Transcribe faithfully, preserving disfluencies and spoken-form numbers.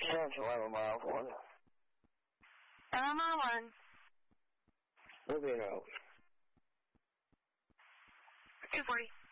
Yeah, it's eleven miles one. eleven mile one. We'll be in out. two forty.